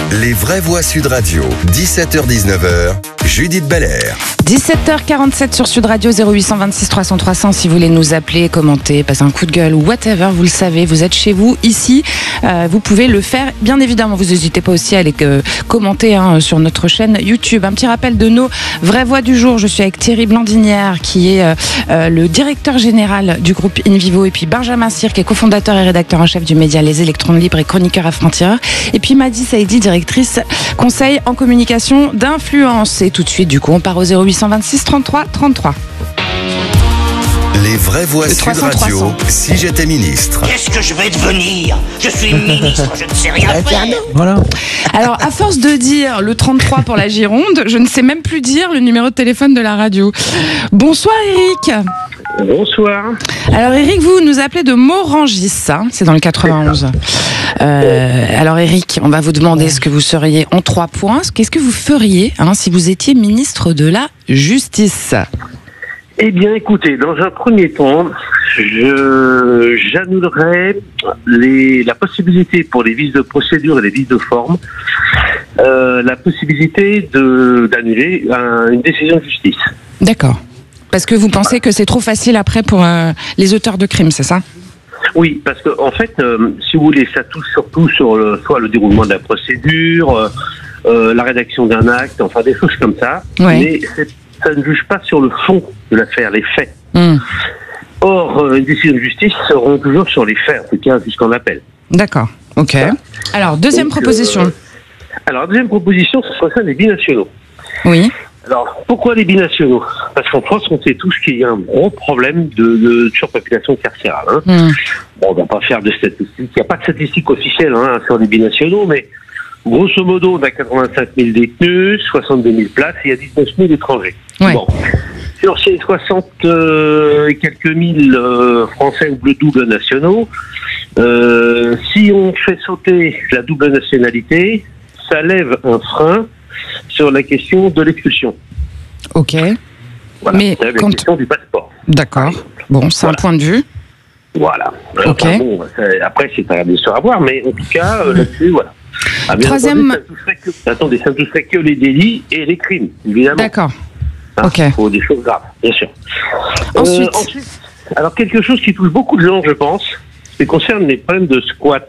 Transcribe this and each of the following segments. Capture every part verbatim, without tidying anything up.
Les vraies voix Sud Radio, dix-sept heures dix-neuf heures, Judith Belair. dix-sept heures quarante-sept sur Sud Radio, zéro huit deux six trois cents trois cents si vous voulez nous appeler, commenter, passer un coup de gueule ou whatever, vous le savez, vous êtes chez vous, ici, euh, vous pouvez le faire, bien évidemment, vous n'hésitez pas aussi à aller euh, commenter hein, sur notre chaîne YouTube. Un petit rappel de nos vraies voix du jour, je suis avec Thierry Blandinière qui est euh, euh, le directeur général du groupe InVivo, et puis Benjamin Cyr qui est cofondateur et rédacteur en chef du média Les Électrons Libres et chroniqueur à Frontières, et puis Madi Saïdi, directrice conseil en communication d'influence. Et tout de suite, du coup, on part au zéro huit deux six trente-trois trente-trois. Les vraies voix Le Sud trois cents, Radio, trois cents. si j'étais ministre. Qu'est-ce que je vais devenir? Je suis ministre, je ne sais rien faire. Voilà. Alors, à force de dire le trente-trois pour la Gironde, je ne sais même plus dire le numéro de téléphone de la radio. Bonsoir Eric. Bonsoir. Alors Eric, vous nous appelez de Morangis, hein, c'est dans le quatre-vingt-onze. Euh, alors Eric, on va vous demander ce que vous seriez en trois points. Qu'est-ce que vous feriez hein, si vous étiez ministre de la Justice? Eh bien, écoutez, dans un premier temps, je j'annulerais les, la possibilité pour les vices de procédure et les vices de forme, euh, la possibilité de d'annuler un, une décision de justice. D'accord. Parce que vous pensez que c'est trop facile après pour euh, les auteurs de crimes, c'est ça? Oui, parce que en fait, euh, si vous voulez, ça touche surtout sur le, soit le déroulement de la procédure, euh, euh, la rédaction d'un acte, enfin des choses comme ça. Ouais. Mais c'est, ça ne juge pas sur le fond de l'affaire, les faits. Mmh. Or, euh, une décision de justice seront toujours sur les faits, en tout cas jusqu'en appel. D'accord, ok. Alors, deuxième Donc, proposition. euh, alors, deuxième proposition, ce sera ça des binationaux. Oui. Alors, pourquoi les binationaux? Parce qu'en France, on sait tous qu'il y a un gros problème de, de surpopulation carcérale. Hein. Mmh. Bon, on ne va pas faire de statistiques. Il n'y a pas de statistiques officielles hein, sur les binationaux, mais grosso modo, on a quatre-vingt-cinq mille détenus, soixante-deux mille places, et il y a dix-neuf mille étrangers. Ouais. Bon. Sur ces soixante euh, et quelques mille euh, Français ou double nationaux, euh, si on fait sauter la double nationalité, ça lève un frein sur la question de l'expulsion. Ok. Voilà, Mais c'est la quand- question du passeport. D'accord. Bon, c'est Voilà. un point de vue. Voilà. Ok. Enfin, bon, ça- après, c'est pas bien sûr à voir, mais en tout cas, euh, là-dessus, voilà. Ah, bien Troisième- entendu, ça ne toucherait que, attendez, ça ne toucherait que les délits et les crimes, évidemment. D'accord. Hein, ok. Il faut des choses graves, bien sûr. Ensuite. Euh, ensuite, alors quelque chose qui touche beaucoup de gens, je pense, c'est concerne les problèmes de squat.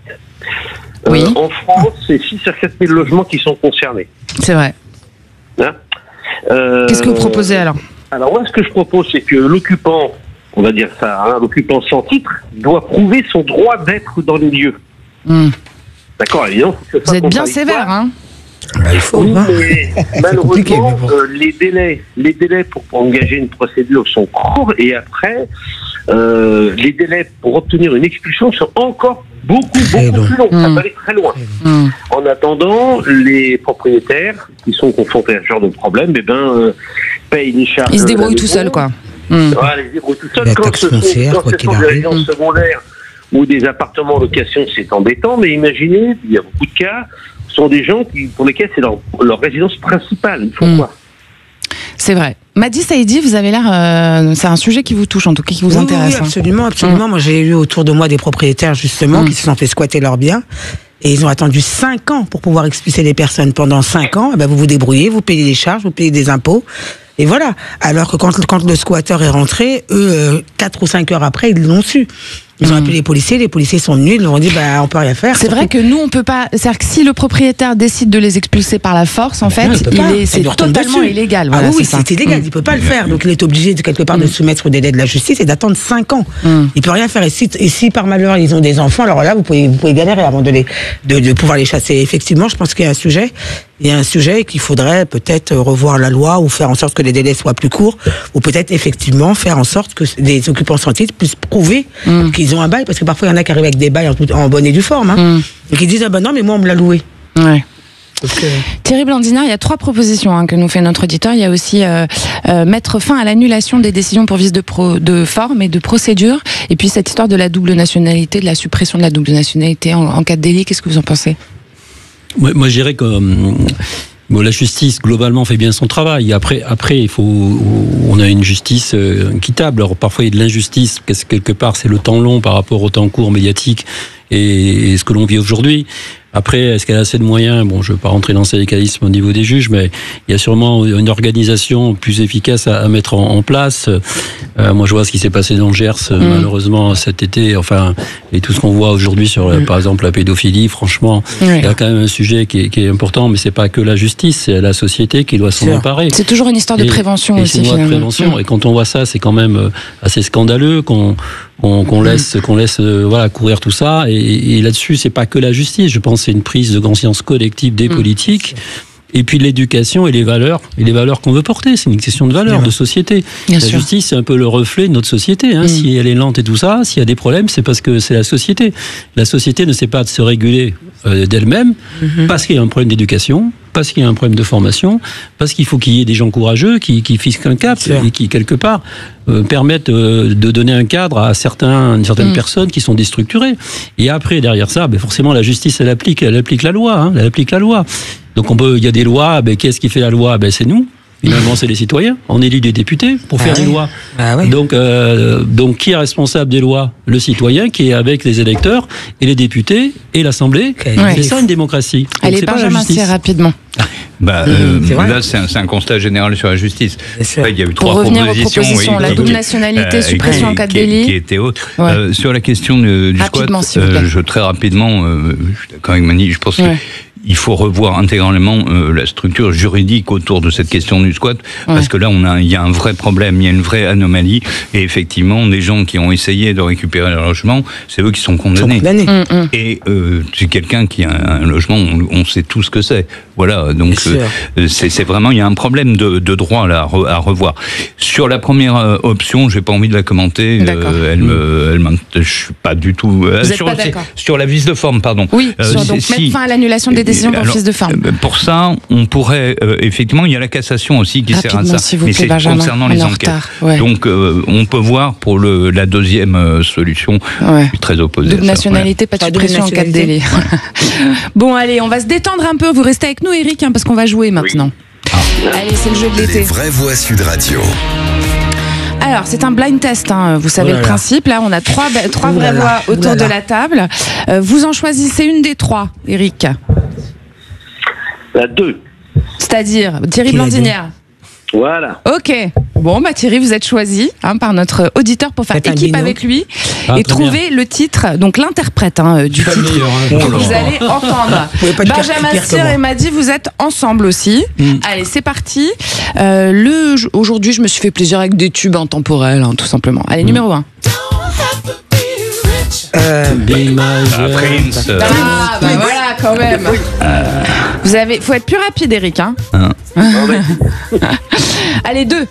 Euh, Oui. En France, c'est six à sept mille logements qui sont concernés. C'est vrai. Hein. Euh, Qu'est-ce que vous proposez alors? Alors moi, ce que je propose, c'est que l'occupant, on va dire ça, hein, l'occupant sans titre, doit prouver son droit d'être dans les lieux. Hmm. D'accord, évidemment. faut que ce Vous soit êtes bien contradictoire. sévère, hein? Bah, il faut. Oui, hein. mais compliqué, malheureusement, mais bon. euh, les délais, les délais pour engager une procédure sont courts, et après, euh, les délais pour obtenir une expulsion sont encore beaucoup, Très beaucoup long. plus longs. Ça Mm. peut aller très loin. Hmm. En attendant, les propriétaires qui sont confrontés à ce genre de problème, eh ben, euh, payent les charges. Ils se de la débrouillent tout maison. seuls, quoi. Hmm. Voilà, ils se débrouillent tout seuls. La Quand taxe ce sont, foncière, quand quoi ce qu'il sont des arrive. résidences secondaires ou des appartements en location, c'est embêtant, mais imaginez, il y a beaucoup de cas, ce sont des gens qui, pour lesquels c'est leur, leur résidence principale. Ils font Mm. quoi? C'est vrai. Madi Saïdi, vous avez l'air... euh, c'est un sujet qui vous touche, en tout cas, qui vous Oui, intéresse. oui, hein. absolument, absolument. Moi, j'ai eu autour de moi des propriétaires, justement, Mm. qui se sont fait squatter leurs biens. Et ils ont attendu cinq ans pour pouvoir expulser les personnes. Pendant cinq ans, eh ben, vous vous débrouillez, vous payez les charges, vous payez des impôts. Et voilà. Alors que quand, quand le squatteur est rentré, eux, euh, quatre ou cinq heures après, ils l'ont su. Ils ont appelé les policiers, les policiers sont venus, ils leur ont dit, bah, on peut rien faire. C'est vrai que nous, on peut pas. C'est-à-dire que si le propriétaire décide de les expulser par la force, en fait, Non, il peut il pas. est, Il c'est lui retombe totalement dessus. illégal. Ah Voilà, oui, c'est ça. c'est illégal, Mm. il peut pas le faire. Donc il est obligé de quelque part de se soumettre au délai de la justice et d'attendre cinq ans. Mm. Il peut rien faire. Et si, et si par malheur ils ont des enfants, alors là vous pouvez, vous pouvez galérer avant de, les, de, de pouvoir les chasser. Effectivement, je pense qu'il y a un sujet. Il y a un sujet qu'il faudrait peut-être revoir la loi ou faire en sorte que les délais soient plus courts, ou peut-être effectivement faire en sorte que les occupants sans titre puissent prouver Mm. qu'ils ont un bail, parce que parfois il y en a qui arrivent avec des bails en, tout- en bonne et due forme, hein, Mm. et qui disent ah ben non mais moi on me l'a loué. Ouais. Donc, euh, Thierry Blandinière, il y a trois propositions hein, que nous fait notre auditeur. Il y a aussi euh, euh, mettre fin à l'annulation des décisions pour vice de, pro, de forme et de procédure. Et puis cette histoire de la double nationalité, de la suppression de la double nationalité en, en cas de délit. Qu'est-ce que vous en pensez? Moi, moi je dirais que hum, bon, la justice globalement fait bien son travail. Après, après, il faut, on a une justice euh, équitable. Alors parfois il y a de l'injustice parce que quelque part c'est le temps long par rapport au temps court médiatique. et, et ce que l'on vit aujourd'hui. Après, est-ce qu'elle a assez de moyens? Bon, je ne veux pas rentrer dans le syndicalisme au niveau des juges, mais il y a sûrement une organisation plus efficace à, à mettre en, en place. Euh, moi, je vois ce qui s'est passé dans le Gers, mmh. malheureusement, cet été, enfin, et tout ce qu'on voit aujourd'hui sur, mmh. par exemple, la pédophilie, franchement, oui. il y a quand même un sujet qui est, qui est important, mais c'est pas que la justice, c'est la société qui doit s'en emparer. C'est toujours une histoire de et, prévention et aussi, c'est une finalement. De prévention. Mmh. Et quand on voit ça, c'est quand même assez scandaleux qu'on qu'on, qu'on laisse, qu'on laisse, euh, voilà, courir tout ça. Et, et là-dessus, c'est pas que la justice. Je pense que c'est une prise de conscience collective des mmh. politiques. Et puis l'éducation et les valeurs, et les valeurs qu'on veut porter, c'est une question de valeurs, de société. Bien la sûr. Justice, c'est un peu le reflet de notre société. Hein. Mmh. Si elle est lente et tout ça, s'il y a des problèmes, c'est parce que c'est la société. La société ne sait pas se réguler euh, d'elle-même, mmh. parce qu'il y a un problème d'éducation, parce qu'il y a un problème de formation, parce qu'il faut qu'il y ait des gens courageux qui, qui fixent un cap et qui, quelque part, euh, permettent euh, de donner un cadre à certains, certaines mmh. personnes qui sont déstructurées. Et après, derrière ça, ben forcément, la justice, elle applique, elle applique la loi. Hein, elle applique la loi. Donc on peut, il y a des lois, ben, qu'est-ce qui fait la loi? Ben, c'est nous. Finalement, c'est les citoyens. On élit des députés pour ah faire oui. des lois. Ah oui. Donc, euh, donc, qui est responsable des lois? Le citoyen qui est avec les électeurs et les députés et l'Assemblée. Okay. Ouais. C'est ça une démocratie. Donc, allez, Benjamin, assez rapidement. Bah, euh, c'est là, c'est un, c'est un constat général sur la justice. Après, il y a eu pour trois revenir propositions. Aux propositions oui, la double nationalité, euh, suppression en cas de délit. Qui étaient hautes. Ouais. Euh, sur la question de, du squat, euh, je, très rapidement, euh, je suis d'accord avec Mani, je pense ouais. que il faut revoir intégralement euh, la structure juridique autour de cette question du squat, ouais. parce que là, on a, il y a un vrai problème, il y a une vraie anomalie, et effectivement, des gens qui ont essayé de récupérer leur logement, c'est eux qui sont condamnés. Sont condamnés. Mmh, mmh. Et euh, c'est quelqu'un qui a un logement, on, on sait tout ce que c'est. Voilà, donc euh, c'est, c'est vraiment, il y a un problème de, de droit là à revoir. Sur la première euh, option, j'ai pas envie de la commenter. Euh, elle me, elle je suis pas du tout. Euh, Vous sur, êtes pas d'accord. Sur la vice de forme, pardon. Oui. Euh, sur, donc si, mettre fin à l'annulation des décisions pour vice de forme. Pour ça, on pourrait euh, effectivement, il y a la cassation aussi qui Rapidement, sert à ça, vous mais plaît, c'est Benjamin, concernant les enquêtes. Ouais. Donc, euh, on peut voir pour le, la deuxième euh, solution, ouais. je suis très opposé. Double nationalité, voilà. Pas de suppression en cas de délit. Bon, allez, on va se détendre un peu. Vous restez avec nous, Eric, hein, parce qu'on va jouer maintenant. Oui. Ah. Allez, c'est le jeu de l'été. Les vraies voix Sud Radio. Alors, c'est un blind test, hein. Vous savez oh le principe. Là, on a trois, trois vraies voix autour de la table. Euh, vous en choisissez une des trois, Eric. La deux. C'est-à-dire Thierry Blandinière. Voilà. Ok. Bon, bah Thierry, vous êtes choisi hein, par notre auditeur pour faire Faites équipe avec lui ah, et trouver bien. Le titre, donc l'interprète hein, du titre meilleur, hein. que oh vous allez entendre. Benjamin Cyr et Madi, vous êtes ensemble aussi. Mm. Allez, c'est parti. Euh, le, aujourd'hui, je me suis fait plaisir avec des tubes intemporels, hein, tout simplement. Allez, mm. numéro un. Euh, Prince. Euh, ah, bah voilà, quand même. Euh. Vous avez, faut être plus rapide, Eric. Hein. Ah. Allez, deux.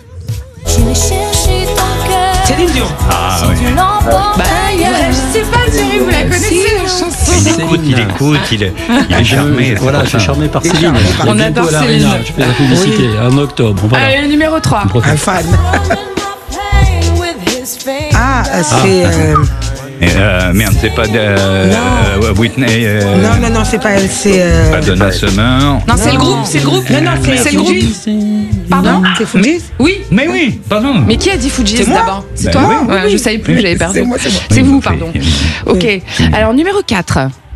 Céline Dion. Ah oui. Bah, je sais pas, Thierry, vous la connaissez la chanson. Il écoute, il écoute, il est, il est charmé. Voilà, je suis charmé par Céline. On adore Céline. Je fais la publicité oui. en octobre. Voilà. Allez, numéro trois. Un fan. Ah, c'est. Euh... Euh, merde, c'est pas de, euh, euh, Whitney. Euh, non, non, non, c'est pas elle, c'est. Euh... Pas Donna Summer. Non, non, c'est le groupe, c'est le groupe. Non, non, c'est, c'est le groupe. Pardon. C'est Fujis. Oui. Mais oui, pardon. Mais qui a dit Fujis d'abord? C'est ben toi oui, ouais, oui. Je savais plus, j'avais perdu. C'est moi, c'est moi. C'est vous, pardon. Ok. Alors, numéro quatre.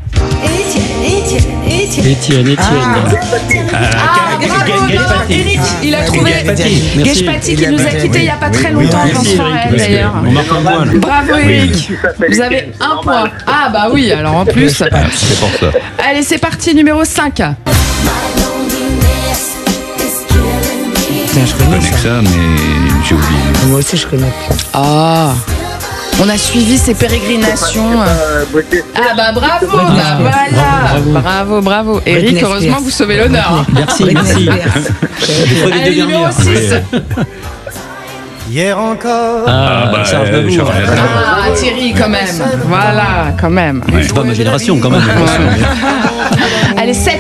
Étienne, Étienne. Ah, ah bravo, Eric, il a trouvé Geshpati qui nous a quittés il n'y a pas très longtemps en soirée d'ailleurs. Bravo Eric, vous avez un point. Ah bah oui, alors en plus. C'est pour ça. Allez, c'est parti, numéro cinq. Je connais ça, mais j'ai oublié. Moi aussi, je connais. Ah. On a suivi ces pérégrinations. Ah bah bravo, bah voilà, bravo, bravo, bravo. Eric, heureusement vous sauvez l'honneur. Merci, merci. Allez, numéro six. Hier encore. Ah, bah, Charles euh, Charles ah Thierry, quand même. Voilà, quand même. Ouais. C'est pas ma génération, quand même. Ouais. Allez, sept.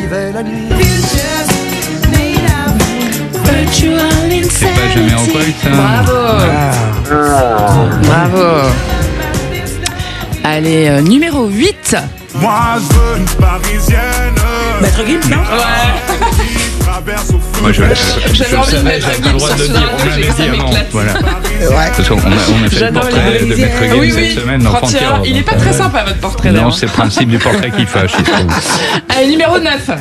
C'est pas jamais en quoi, ça. Bravo. Ah. Bravo. Allez, euh, numéro huit. Moi, je veux une parisienne. Maître Gims, non? Ouais. Moi, je, je, je le savais, j'avais pas le droit de le dire. On m'avait dit avant. Voilà. Ouais. Parce qu'on a, on a fait J'adore le portrait de Maître Game oui, cette oui. semaine dans Frontier, Frontier. il n'est pas très sympa votre portrait. Non, d'ailleurs. c'est le principe du portrait qui fâche. il se trouve. Allez, numéro neuf.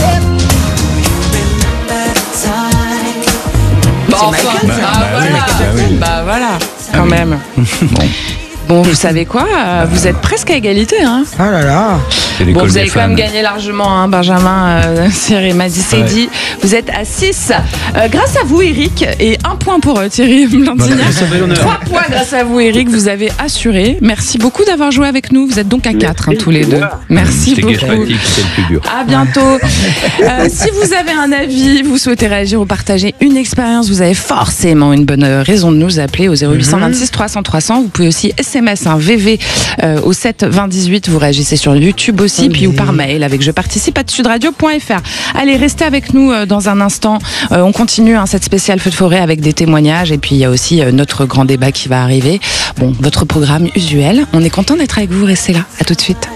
Bon, enfin, Bah, ah, bah oui, voilà. bah oui. Bah voilà, quand Ah oui. même. Bon, Bon, vous savez quoi euh, vous êtes presque à égalité, hein. Oh là là. c'est Bon, l'école vous des avez quand même fans. gagné largement, hein, Benjamin, euh, Thierry Madi Seydi. Vous êtes à six. Euh, grâce à vous, Eric, et un point pour euh, Thierry Blantignac. Trois points grâce à vous, Eric. Vous avez assuré. Merci beaucoup d'avoir joué avec nous. Vous êtes donc à quatre, hein, tous les deux. Merci C'est beaucoup. Gage-Pratique, c'est le plus dur. À bientôt. Euh, si vous avez un avis, vous souhaitez réagir ou partager une expérience, vous avez forcément une bonne raison de nous appeler au zéro huit cent vingt-six trois cents trois cents. Vous pouvez aussi S M S un V V euh, au sept vingt dix-huit. Vous réagissez sur YouTube aussi, puis ou par mail avec je participe à sudradio point f r. Allez, restez avec nous euh, dans un instant. Euh, on continue hein, cette spéciale feu de forêt avec des témoignages et puis il y a aussi euh, notre grand débat qui va arriver. Bon, votre programme usuel. On est content d'être avec vous. Restez là. À tout de suite.